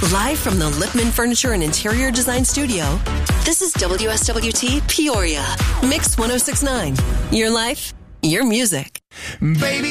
Live from the Lipman Furniture and Interior Design Studio, this is WSWT Peoria. Mix 1069. Your life, your music. Baby,